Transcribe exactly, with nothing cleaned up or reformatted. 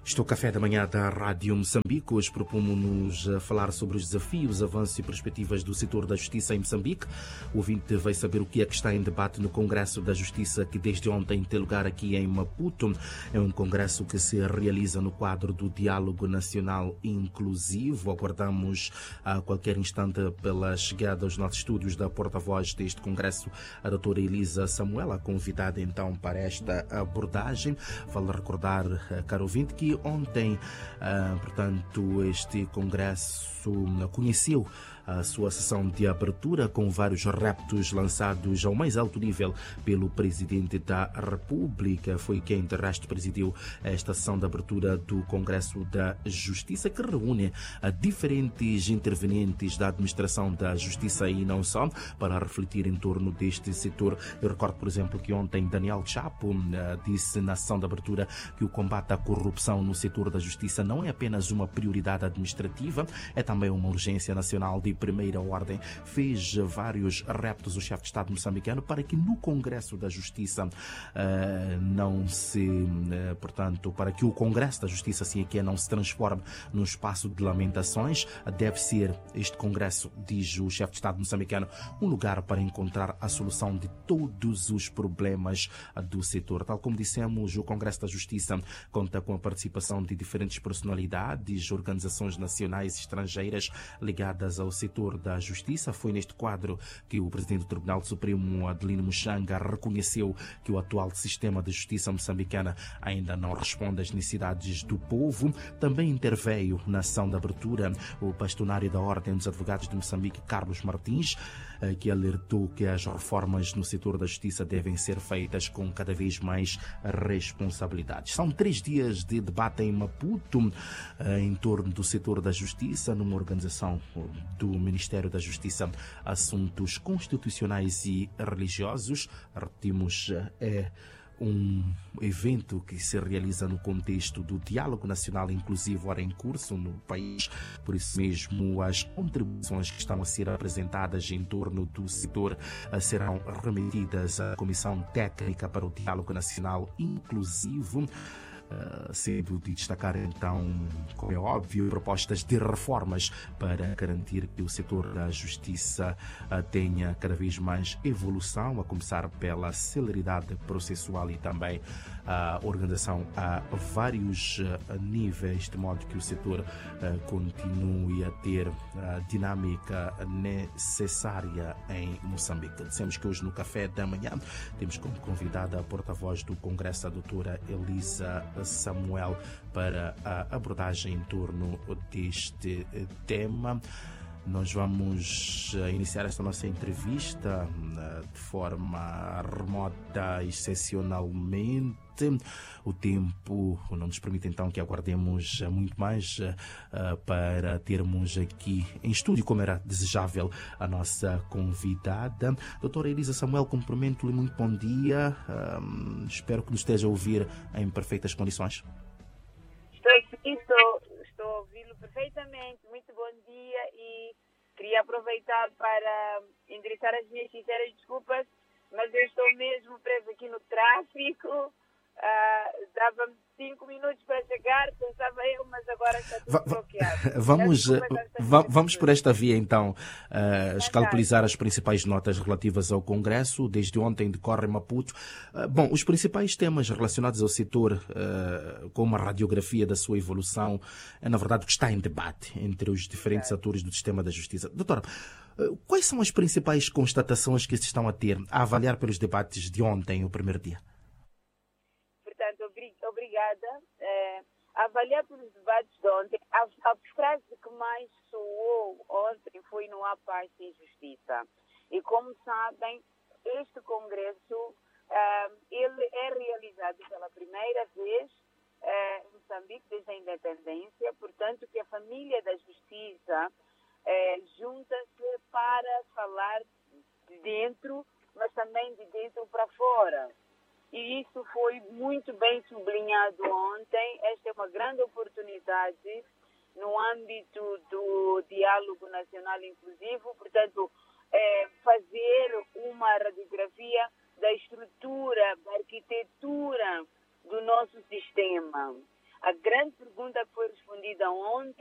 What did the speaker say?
Este é o Café da Manhã da Rádio Moçambique. Hoje propomos-nos a falar sobre os desafios, avanços e perspectivas do setor da justiça em Moçambique. O ouvinte vai saber o que é que está em debate no Congresso da Justiça, que desde ontem tem lugar aqui em Maputo. É um congresso que se realiza no quadro do Diálogo Nacional Inclusivo. Aguardamos a qualquer instante pela chegada aos nossos estúdios da porta-voz deste congresso, a doutora Elisa Samuel, a convidada então para esta abordagem. Vale recordar, caro ouvinte, que ontem, portanto, este congresso conheceu a sua sessão de abertura com vários reptos lançados ao mais alto nível pelo Presidente da República. Foi quem, de resto, presidiu esta sessão de abertura do Congresso da Justiça, que reúne a diferentes intervenientes da administração da Justiça e não só, para refletir em torno deste setor. Eu recordo, por exemplo, que ontem Daniel Chapo disse na sessão de abertura que o combate à corrupção no setor da Justiça não é apenas uma prioridade administrativa, é também uma urgência nacional de primeira ordem. Fez vários reptos o chefe de Estado moçambicano para que no Congresso da Justiça uh, não se, uh, portanto, para que o Congresso da Justiça, assim é que é, não se transforme num espaço de lamentações. Deve ser este Congresso, diz o chefe de Estado moçambicano, um lugar para encontrar a solução de todos os problemas do setor. Tal como dissemos, o Congresso da Justiça conta com a participação de diferentes personalidades, organizações nacionais e estrangeiras ligadas ao setor da Justiça. Foi neste quadro que o Presidente do Tribunal Supremo, Adelino Muxanga, reconheceu que o atual sistema de justiça moçambicana ainda não responde às necessidades do povo. Também interveio na sessão de abertura o bastonário da Ordem dos Advogados de Moçambique, Carlos Martins, que alertou que as reformas no setor da justiça devem ser feitas com cada vez mais responsabilidades. São três dias de debate em Maputo em torno do setor da justiça, numa organização do Ministério da Justiça, Assuntos Constitucionais e Religiosos. Repetimos, é um evento que se realiza no contexto do Diálogo Nacional Inclusivo, ora em curso no país. Por isso mesmo, as contribuições que estão a ser apresentadas em torno do setor serão remetidas à Comissão Técnica para o Diálogo Nacional Inclusivo. Uh, sendo de destacar então, como é óbvio, propostas de reformas para garantir que o setor da justiça uh, tenha cada vez mais evolução, a começar pela celeridade processual e também a organização a vários uh, níveis, de modo que o setor uh, continue a ter a dinâmica necessária em Moçambique. Dissemos que hoje no Café da Manhã temos como convidada a porta-voz do Congresso, a doutora Elisa Samuel, para a abordagem em torno deste tema. Nós vamos iniciar esta nossa entrevista de forma remota, excepcionalmente. O tempo não nos permite então que aguardemos muito mais uh, para termos aqui em estúdio, como era desejável, a nossa convidada. Doutora Elisa Samuel, cumprimento-lhe, muito bom dia. Um, espero que nos esteja a ouvir em perfeitas condições. Estou aqui, estou, estou a ouvi-lo perfeitamente. Muito bom dia e queria aproveitar para endereçar as minhas sinceras desculpas, mas eu estou mesmo preso aqui no tráfico. Uh, dava-me cinco minutos para chegar, pensava eu, mas agora está tudo bloqueado. Vamos, va vamos por esta via então, uh, escalpelizar as principais notas relativas ao Congresso. Desde ontem decorre em Maputo. Uh, bom, os principais temas relacionados ao setor, uh, como a radiografia da sua evolução, é na verdade o que está em debate entre os diferentes atores do sistema da justiça. Doutora, uh, quais são as principais constatações que se estão a ter, a avaliar pelos debates de ontem, o primeiro dia? Obrigada. É, avaliar pelos debates de ontem, a, a frase que mais soou ontem foi "não há paz sem justiça". E como sabem, este congresso é, ele é realizado pela primeira vez é, em Moçambique desde a independência, portanto que a família da justiça é, junta-se para falar de dentro, mas também de dentro para fora. E isso foi muito bem sublinhado ontem. Esta é uma grande oportunidade no âmbito do Diálogo Nacional Inclusivo, portanto, é, fazer uma radiografia da estrutura, da arquitetura do nosso sistema. A grande pergunta que foi respondida ontem